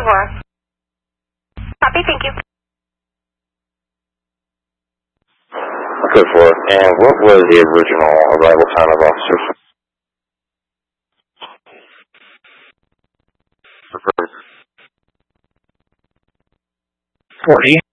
4. Copy, thank you. Code 4. And what was the original arrival time of officers? 40.